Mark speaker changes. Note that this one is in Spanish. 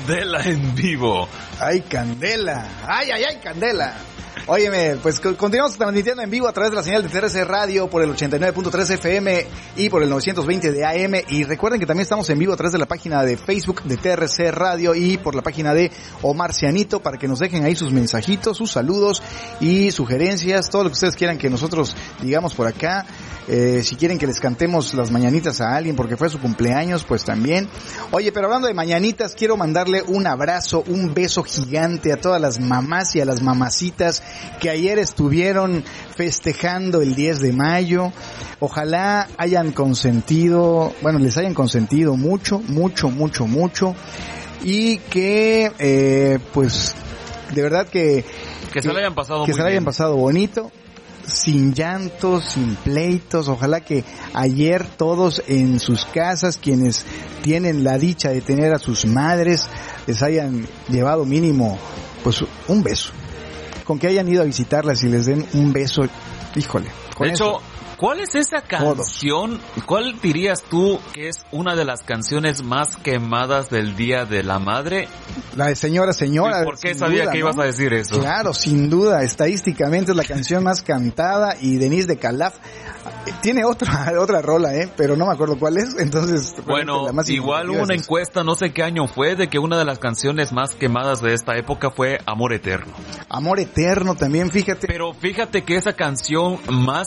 Speaker 1: Candela en vivo.
Speaker 2: ¡Ay, Candela! ¡Ay, Candela! Óyeme, pues continuamos transmitiendo en vivo a través de la señal de TRC Radio por el 89.3 FM y por el 920 de AM. Y recuerden que también estamos en vivo a través de la página de Facebook de TRC Radio y por la página de Omar Cianito para que nos dejen ahí sus mensajitos, sus saludos y sugerencias, todo lo que ustedes quieran que nosotros digamos por acá. Si quieren que les cantemos las mañanitas a alguien porque fue su cumpleaños, pues también. Oye, pero hablando de mañanitas, quiero mandarle un abrazo, un beso gigante a todas las mamás y a las mamacitas que ayer estuvieron festejando el 10 de mayo. Ojalá hayan consentido, bueno, les hayan consentido mucho, y que, pues, de verdad que
Speaker 1: se la hayan pasado
Speaker 2: que se la hayan pasado bonito. Sin llantos, sin pleitos. Ojalá que ayer todos en sus casas, quienes tienen la dicha de tener a sus madres, les hayan llevado mínimo pues un beso. Con que hayan ido a visitarlas y les den un beso, híjole.
Speaker 1: De hecho, ¿cuál es esa canción? ¿Cuál dirías tú que es una de las canciones más quemadas del Día de la Madre?
Speaker 2: La de Señora.
Speaker 1: ¿Y por qué sabía duda, que ibas a decir eso?
Speaker 2: Claro, sin duda, estadísticamente es la canción más cantada y Denise de Calaf tiene otra rola, pero no me acuerdo cuál es, entonces...
Speaker 1: Bueno, igual hubo una encuesta, no sé qué año fue, de que una de las canciones más quemadas de esta época fue Amor Eterno.
Speaker 2: Amor Eterno también, fíjate.
Speaker 1: Pero fíjate que esa canción más